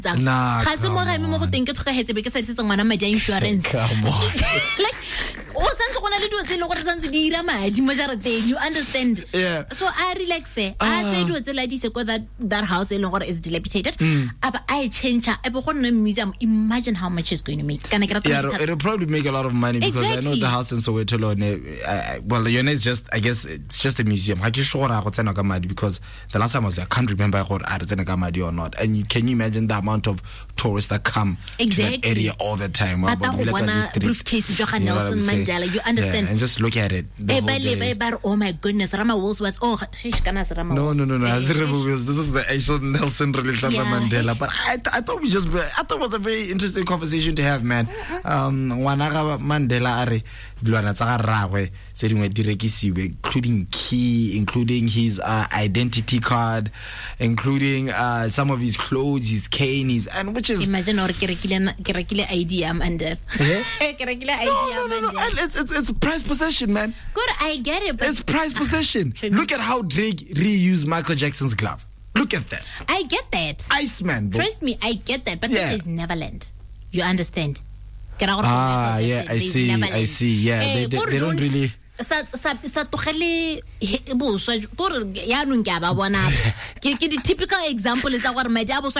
ga se mo ga mo go teng ke tlhokagetse be ke sa ditse ngwana madi a insurance like o santse gona le dilo tse le gore santse di ira madi mo jarateng, you understand? So I relax a tse dilo tse la di se ko that house e leng gore is dilapidated aba I change a be go nna museum. Imagine how much it's going to make. Can I get it'll probably make a lot of money because I know the house in Soweto well the unit is just, I guess it's just a museum. How you sure go tsena ka madi because the last time I was there, I can't remember gore a tsena ka madi or not. And can you imagine the amount of tourists that come to that area all the time? Briefcase Nelson Mandela, you understand? And just look at it. Oh my goodness, Rama Wills was no. This is the actual Nelson Mandela. But I thought it was a very interesting conversation to have, man. Wanaga Mandela are dilwana tsa ga ragwe tse dingwe di rekisiwe, including key, including his identity card, including some of his clothes, his cane, and which is imagine or ke rekile ID Mandela. It's prized possession, man. Good, I get it, but it's prized possession. Look at how Drake reused Michael Jackson's glove. Look at that. I get that. Iceman, bro. Trust me, I get that. But that is Neverland. You understand? Yeah, I see. Yeah, they don't really. Sa togele bo so ya nung ke ba bona ke di typical example tsa gore madi a bo